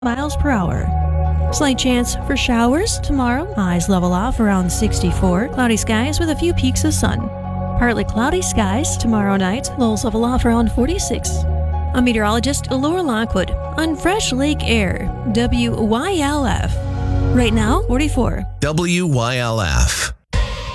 miles per hour. Slight chance for showers tomorrow. Highs level off around 64. Cloudy skies with a few peaks of sun. Partly cloudy skies tomorrow night. Lows level off around 46. I'm meteorologist Laura Lockwood on Fresh Lake Air, WYLF. Right now, 44. WYLF.